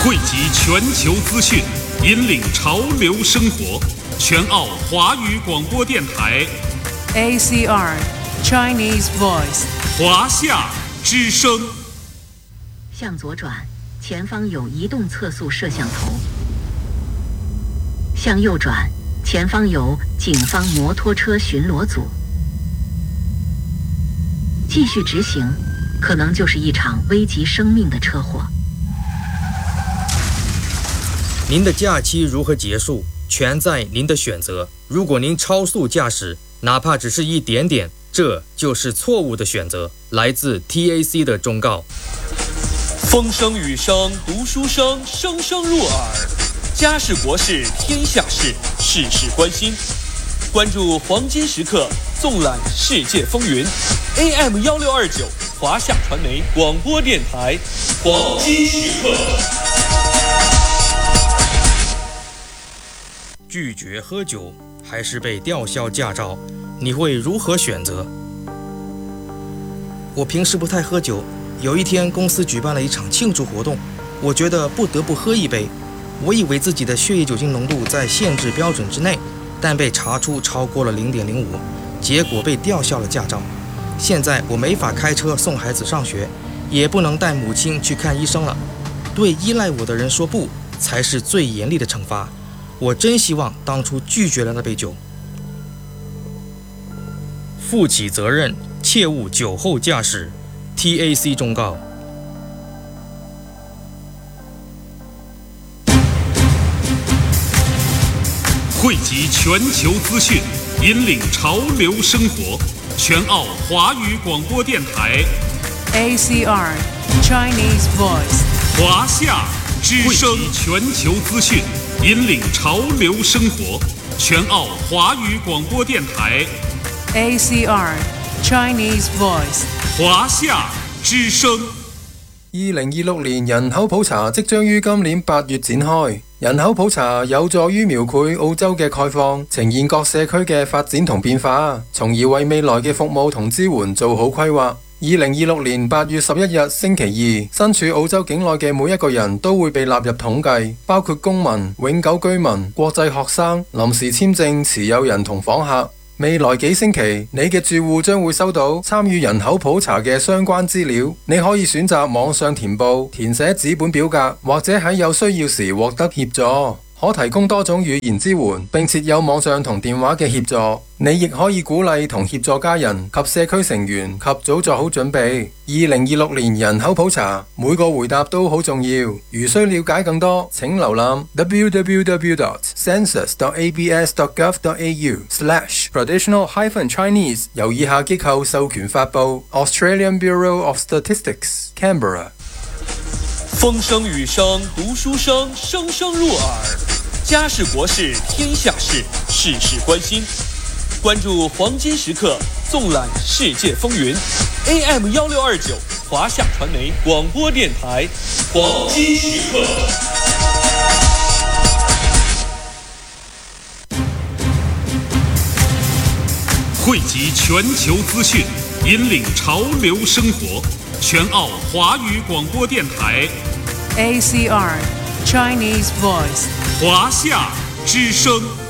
汇集全球资讯，引领潮流生活。全澳华语广播电台 ACR Chinese Voice 华夏之声。 向左转，前方有移动测速摄像头。向右转，前方有警方摩托车巡逻组。继续直行，可能就是一场危及生命的车祸。 您的假期如何结束，全在您的选择。如果您超速驾驶，哪怕只是一点点，这就是错误的选择。来自 TAC 的忠告。 风声雨声读书声，声声入耳。家事国事天下事，事事关心。关注黄金时刻，纵览世界风云。AM1629华夏传媒广播电台，黄金时刻。 拒绝喝酒还是被吊销驾照，你会如何选择？我平时不太喝酒，有一天公司举办了一场庆祝活动，我觉得不得不喝一杯。我以为自己的血液酒精浓度在限制标准之内，但被查出超过了 0.05， 结果被吊销了驾照。现在我没法开车送孩子上学，也不能带母亲去看医生了。对依赖我的人说不，才是最严厉的惩罚。我真希望当初拒绝了那杯酒。负起责任，切勿酒后驾驶。TAC 忠告。 汇集全球资讯，引领潮流生活。全澳华语广播电台 ACR Chinese Voice 华夏之声。汇集全球资讯，引领潮流生活。全澳华语广播电台 ACR Chinese Voice 華夏之聲。 2026年人口普查即將於今年8月展開。人口普查有助於描繪澳洲嘅概況，呈現各社區嘅發展同變化，從而為未來嘅服務同支援做好規劃。2026年8月11日星期二，身處澳洲境內嘅每一個人都會被納入統計，包括公民、永久居民、國際學生、臨時簽證持有人同訪客。未來幾星期，你嘅住戶將會收到參與人口普查嘅相關資料。你可以選擇網上填報、填寫紙本表格，或者喺有需要時獲得協助。可提供多種語言支援，並設有網上同電話嘅協助。你亦可以鼓勵同協助家人及社區成員及早做好準備。2026年人口普查，每個回答都好重要。如需了解更多，請瀏覽 www.census.abs.gov.au/traditional-chinese 由以下機構授權發布 Australian Bureau of Statistics Canberra。 風聲雨聲讀書聲，聲聲入耳。家事國事天下事，事事關心。關注黃金時刻，縱覽世界風雲。AM1629華夏傳媒廣播電台，黃金時刻。 匯集全球資訊，引領潮流生活。全澳華語廣播電台 ACR Chinese Voice 華夏之聲。